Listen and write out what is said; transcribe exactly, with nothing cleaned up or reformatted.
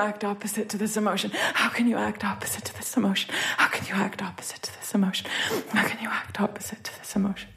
act opposite to this emotion? How can you act opposite to this emotion? How can you act opposite to this emotion? How can you act opposite to this emotion?